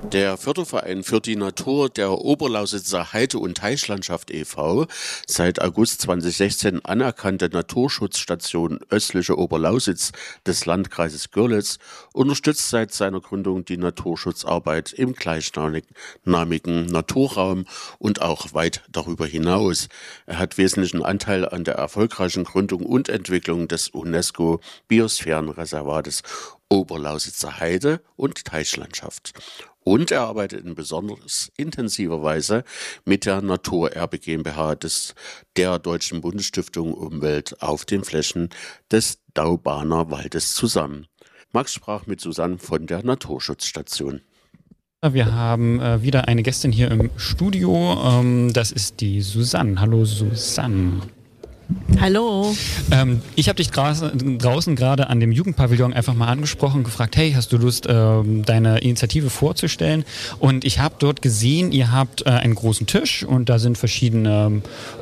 Der Förderverein für die Natur der Oberlausitzer Heide- und Teichlandschaft e.V., seit August 2016 anerkannte Naturschutzstation Östliche Oberlausitz des Landkreises Görlitz, unterstützt seit seiner Gründung die Naturschutzarbeit im gleichnamigen Naturraum und auch weit darüber hinaus. Er hat wesentlichen Anteil an der erfolgreichen Gründung und Entwicklung des UNESCO-Biosphärenreservates Oberlausitzer Heide- und Teichlandschaft. Und er arbeitet in besonders intensiver Weise mit der Naturerbe GmbH der Deutschen Bundesstiftung Umwelt auf den Flächen des Daubaner Waldes zusammen. Max sprach mit Susanne von der Naturschutzstation. Wir haben wieder eine Gästin hier im Studio. Das ist die Susanne. Hallo Susanne. Hallo. Ich habe dich draußen gerade an dem Jugendpavillon einfach mal angesprochen und gefragt, hey, hast du Lust, deine Initiative vorzustellen? Und ich habe dort gesehen, ihr habt einen großen Tisch und da sind verschiedene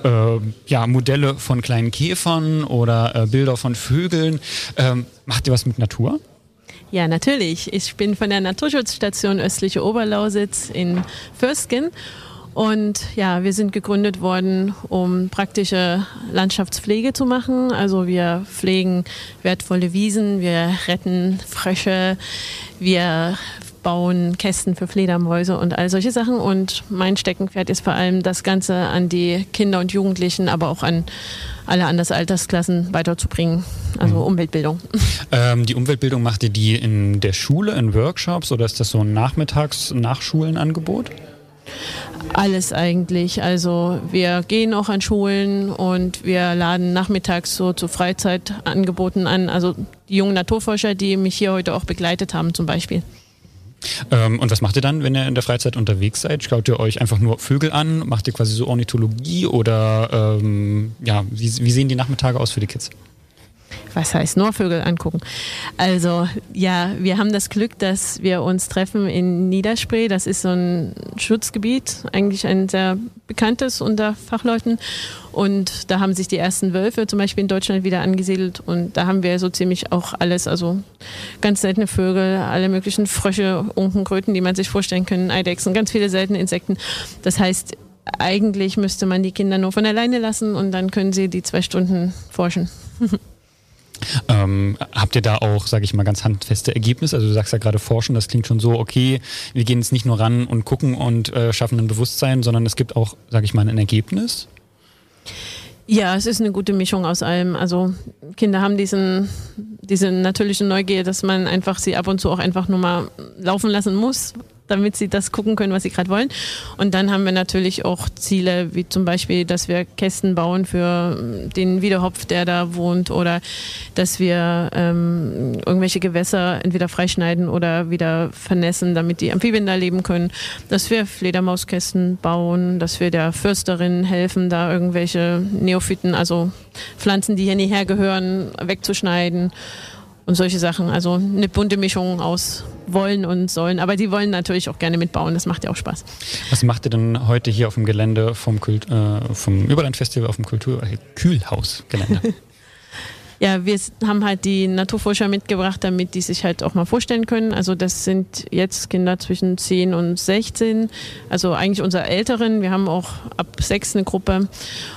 Modelle von kleinen Käfern oder Bilder von Vögeln. Macht ihr was mit Natur? Ja, natürlich. Ich bin von der Naturschutzstation Östliche Oberlausitz in Vösgen. Und ja, wir sind gegründet worden, um praktische Landschaftspflege zu machen. Also wir pflegen wertvolle Wiesen, wir retten Frösche, wir bauen Kästen für Fledermäuse und all solche Sachen. Und mein Steckenpferd ist vor allem, das Ganze an die Kinder und Jugendlichen, aber auch an alle anderen Altersklassen weiterzubringen. Also Umweltbildung. Die Umweltbildung, macht ihr die in der Schule, in Workshops, oder ist das so ein Nachschulenangebot? Alles eigentlich. Also wir gehen auch an Schulen und wir laden nachmittags so zu Freizeitangeboten an. Also die jungen Naturforscher, die mich hier heute auch begleitet haben zum Beispiel. Und was macht ihr dann, wenn ihr in der Freizeit unterwegs seid? Schaut ihr euch einfach nur Vögel an? Macht ihr quasi so Ornithologie? Oder wie sehen die Nachmittage aus für die Kids? Was heißt nur Vögel angucken? Also ja, wir haben das Glück, dass wir uns treffen in Niederspree. Das ist so ein Schutzgebiet, eigentlich ein sehr bekanntes unter Fachleuten. Und da haben sich die ersten Wölfe zum Beispiel in Deutschland wieder angesiedelt. Und da haben wir so ziemlich auch alles, also ganz seltene Vögel, alle möglichen Frösche, Unkenkröten, die man sich vorstellen kann, Eidechsen, ganz viele seltene Insekten. Das heißt, eigentlich müsste man die Kinder nur von alleine lassen und dann können sie die 2 Stunden forschen. Habt ihr da auch, sage ich mal, ganz handfeste Ergebnisse? Also du sagst ja gerade forschen, das klingt schon so, okay, wir gehen jetzt nicht nur ran und gucken und schaffen ein Bewusstsein, sondern es gibt auch, sage ich mal, ein Ergebnis? Ja, es ist eine gute Mischung aus allem. Also Kinder haben diese natürliche Neugier, dass man einfach sie ab und zu auch einfach nur mal laufen lassen muss, damit sie das gucken können, was sie gerade wollen. Und dann haben wir natürlich auch Ziele, wie zum Beispiel, dass wir Kästen bauen für den Wiedehopf, der da wohnt, oder dass wir irgendwelche Gewässer entweder freischneiden oder wieder vernässen, damit die Amphibien da leben können. Dass wir Fledermauskästen bauen, dass wir der Försterin helfen, da irgendwelche Neophyten, also Pflanzen, die hier nicht hergehören, wegzuschneiden. Und solche Sachen, also eine bunte Mischung aus wollen und sollen. Aber die wollen natürlich auch gerne mitbauen, das macht ja auch Spaß. Was macht ihr denn heute hier auf dem Gelände vom Überlandfestival auf dem Kühlhausgelände? Ja, wir haben halt die Naturforscher mitgebracht, damit die sich halt auch mal vorstellen können. Also das sind jetzt Kinder zwischen 10 und 16, also eigentlich unsere Älteren. Wir haben auch ab 6 eine Gruppe.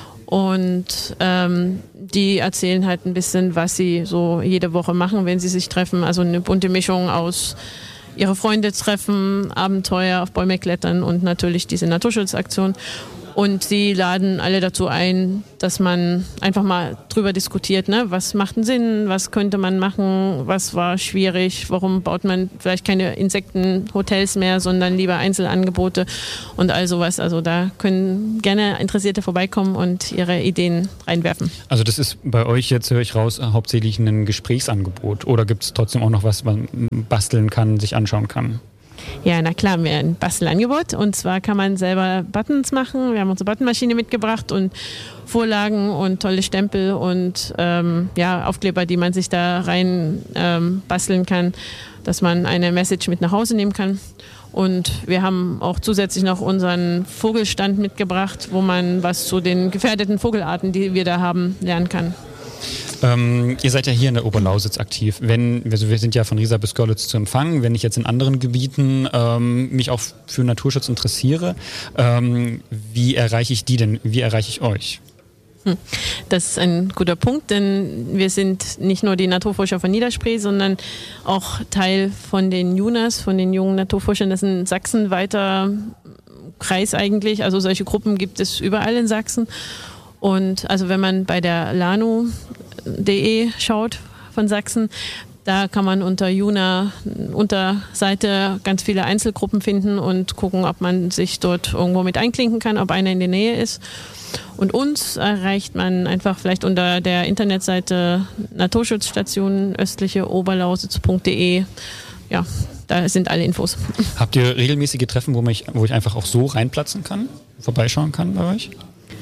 Und die erzählen halt ein bisschen, was sie so jede Woche machen, wenn sie sich treffen. Also eine bunte Mischung aus ihre Freunde treffen, Abenteuer auf Bäume klettern und natürlich diese Naturschutzaktion. Und sie laden alle dazu ein, dass man einfach mal drüber diskutiert, ne? Was macht einen Sinn, was könnte man machen, was war schwierig, warum baut man vielleicht keine Insektenhotels mehr, sondern lieber Einzelangebote und all sowas. Also da können gerne Interessierte vorbeikommen und ihre Ideen reinwerfen. Also das ist bei euch, jetzt höre ich raus, hauptsächlich ein Gesprächsangebot, oder gibt es trotzdem auch noch was man basteln kann, sich anschauen kann? Ja, na klar, wir haben ein Bastelangebot, und zwar kann man selber Buttons machen. Wir haben unsere Buttonmaschine mitgebracht und Vorlagen und tolle Stempel und Aufkleber, die man sich da rein basteln kann, dass man eine Message mit nach Hause nehmen kann. Und wir haben auch zusätzlich noch unseren Vogelstand mitgebracht, wo man was zu den gefährdeten Vogelarten, die wir da haben, lernen kann. Ihr seid ja hier in der Oberlausitz aktiv. Wir sind ja von Riesa bis Görlitz zu empfangen. Wenn ich jetzt in anderen Gebieten mich auch für Naturschutz interessiere, wie erreiche ich die denn? Wie erreiche ich euch? Das ist ein guter Punkt, denn wir sind nicht nur die Naturforscher von Niederspree, sondern auch Teil von den JUNAS, von den jungen Naturforschern. Das ist ein sachsenweiter Kreis eigentlich. Also solche Gruppen gibt es überall in Sachsen. Und also wenn man bei der lanu.de schaut von Sachsen, da kann man unter JUNA Unterseite ganz viele Einzelgruppen finden und gucken, ob man sich dort irgendwo mit einklinken kann, ob einer in der Nähe ist. Und uns erreicht man einfach vielleicht unter der Internetseite Naturschutzstation östlicheoberlausitz.de. Ja, da sind alle Infos. Habt ihr regelmäßige Treffen, wo ich einfach auch so reinplatzen kann, vorbeischauen kann bei euch?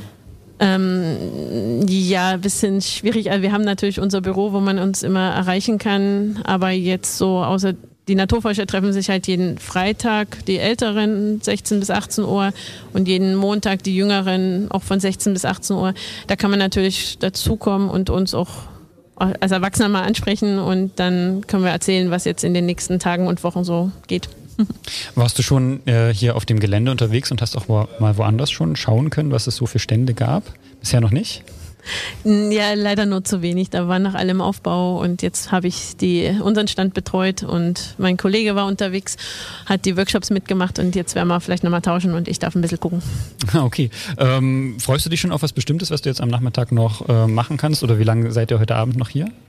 Ja, ein bisschen schwierig. Also wir haben natürlich unser Büro, wo man uns immer erreichen kann, aber jetzt so außer die Naturforscher treffen sich halt jeden Freitag, die Älteren 16 bis 18 Uhr und jeden Montag die Jüngeren auch von 16 bis 18 Uhr. Da kann man natürlich dazukommen und uns auch als Erwachsener mal ansprechen und dann können wir erzählen, was jetzt in den nächsten Tagen und Wochen so geht. Warst du schon hier auf dem Gelände unterwegs und hast auch mal woanders schon schauen können, was es so für Stände gab? Bisher noch nicht? Ja, leider nur zu wenig. Da war nach allem Aufbau und jetzt habe ich unseren Stand betreut und mein Kollege war unterwegs, hat die Workshops mitgemacht und jetzt werden wir vielleicht nochmal tauschen und ich darf ein bisschen gucken. Okay. Freust du dich schon auf was Bestimmtes, was du jetzt am Nachmittag noch machen kannst oder wie lange seid ihr heute Abend noch hier?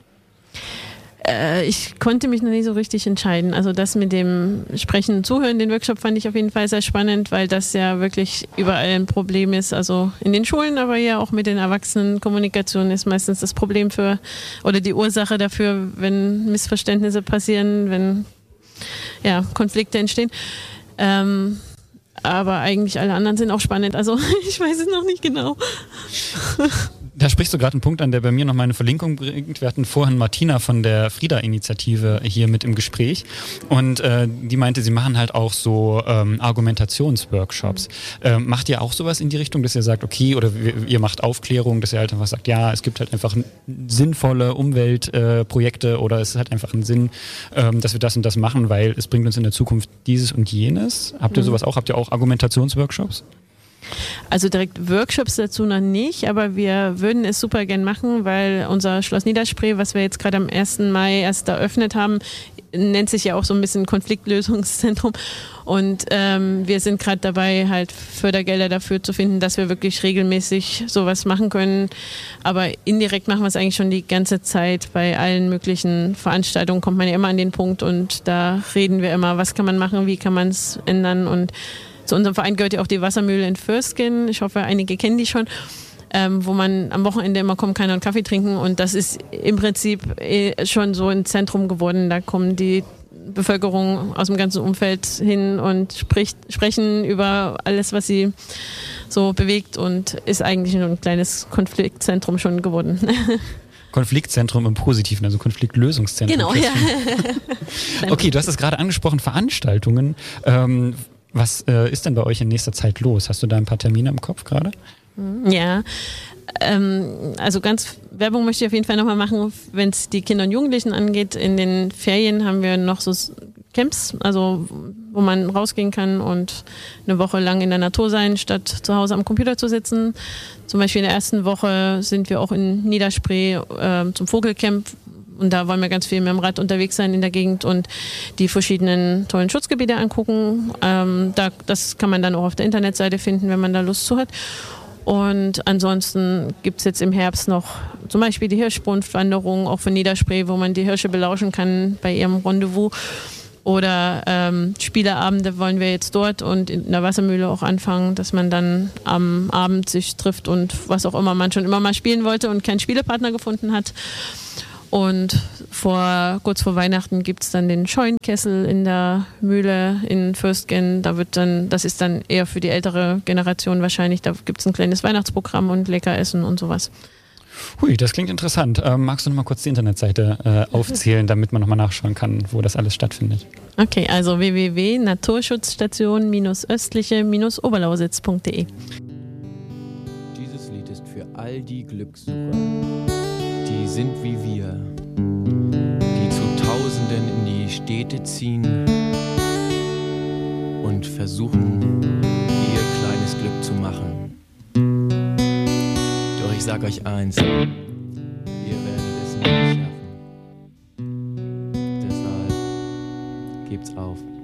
Ich konnte mich noch nicht so richtig entscheiden. Also das mit dem Sprechen und Zuhören, den Workshop fand ich auf jeden Fall sehr spannend, weil das ja wirklich überall ein Problem ist. Also in den Schulen, aber ja auch mit den Erwachsenen. Kommunikation ist meistens das Problem oder die Ursache dafür, wenn Missverständnisse passieren, wenn Konflikte entstehen. Aber eigentlich alle anderen sind auch spannend. Also ich weiß es noch nicht genau. Da sprichst du gerade einen Punkt an, der bei mir noch mal eine Verlinkung bringt. Wir hatten vorhin Martina von der Frieda-Initiative hier mit im Gespräch und die meinte, sie machen halt auch so Argumentationsworkshops. Macht ihr auch sowas in die Richtung, dass ihr sagt, okay, oder ihr macht Aufklärung, dass ihr halt einfach sagt, ja, es gibt halt einfach sinnvolle Umweltprojekte oder es hat einfach einen Sinn, dass wir das und das machen, weil es bringt uns in der Zukunft dieses und jenes. Habt ihr sowas auch? Habt ihr auch Argumentationsworkshops? Also direkt Workshops dazu noch nicht, aber wir würden es super gern machen, weil unser Schloss Niederspree, was wir jetzt gerade am 1. Mai erst eröffnet haben, nennt sich ja auch so ein bisschen Konfliktlösungszentrum und wir sind gerade dabei, halt Fördergelder dafür zu finden, dass wir wirklich regelmäßig sowas machen können, aber indirekt machen wir es eigentlich schon die ganze Zeit. Bei allen möglichen Veranstaltungen kommt man ja immer an den Punkt und da reden wir immer, was kann man machen, wie kann man es ändern und zu unserem Verein gehört ja auch die Wassermühle in Fürstgen. Ich hoffe, einige kennen die schon, wo man am Wochenende immer kommen kann und Kaffee trinken. Und das ist im Prinzip schon so ein Zentrum geworden. Da kommen die Bevölkerung aus dem ganzen Umfeld hin und sprechen über alles, was sie so bewegt und ist eigentlich nur ein kleines Konfliktzentrum schon geworden. Konfliktzentrum im Positiven, also Konfliktlösungszentrum. Genau, ja. Okay, du hast es gerade angesprochen, Veranstaltungen. Was ist denn bei euch in nächster Zeit los? Hast du da ein paar Termine im Kopf gerade? Ja, also ganz Werbung möchte ich auf jeden Fall nochmal machen, wenn es die Kinder und Jugendlichen angeht. In den Ferien haben wir noch so Camps, also wo man rausgehen kann und eine Woche lang in der Natur sein, statt zu Hause am Computer zu sitzen. Zum Beispiel in der ersten Woche sind wir auch in Niederspree zum Vogelcamp. Und da wollen wir ganz viel mit dem Rad unterwegs sein in der Gegend und die verschiedenen tollen Schutzgebiete angucken. Das kann man dann auch auf der Internetseite finden, wenn man da Lust zu hat. Und ansonsten gibt es jetzt im Herbst noch zum Beispiel die Hirschbrunftwanderung, auch von Niederspree, wo man die Hirsche belauschen kann bei ihrem Rendezvous. Oder Spieleabende wollen wir jetzt dort und in der Wassermühle auch anfangen, dass man dann am Abend sich trifft und was auch immer man schon immer mal spielen wollte und keinen Spielepartner gefunden hat. Und kurz vor Weihnachten gibt es dann den Scheunkessel in der Mühle in Fürstgen. Das ist dann eher für die ältere Generation wahrscheinlich. Da gibt es ein kleines Weihnachtsprogramm und Leckeressen und sowas. Hui, das klingt interessant. Magst du noch mal kurz die Internetseite aufzählen, damit man noch mal nachschauen kann, wo das alles stattfindet? Okay, also www.naturschutzstation-östliche-oberlausitz.de. Dieses Lied ist für all die Glückssucher, die sind wie wir, die zu Tausenden in die Städte ziehen und versuchen, ihr kleines Glück zu machen. Doch ich sag euch eins, ihr werdet es nicht schaffen. Deshalb gebt's auf.